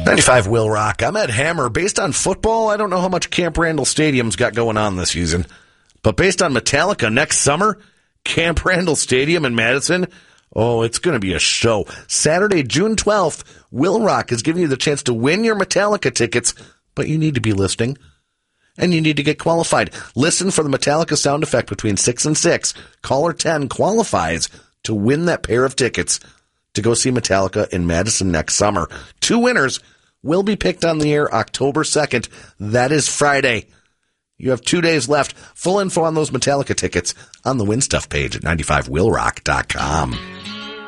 95 Will Rock. I'm Ed Hammer. Based on football, I don't know how much Camp Randall Stadium's got going on this season. But based on Metallica next summer, Camp Randall Stadium in Madison, oh, it's going to be a show. Saturday, June 12th, Will Rock is giving you the chance to win your Metallica tickets, but you need to be listening. And you need to get qualified. Listen for the Metallica sound effect between 6 and 6. Caller 10 qualifies to win that pair of tickets to go see Metallica in Madison next summer. 2 winners will be picked on the air October 2nd. That is Friday. You have 2 days left. Full info on those Metallica tickets on the Win Stuff page at 95willrock.com.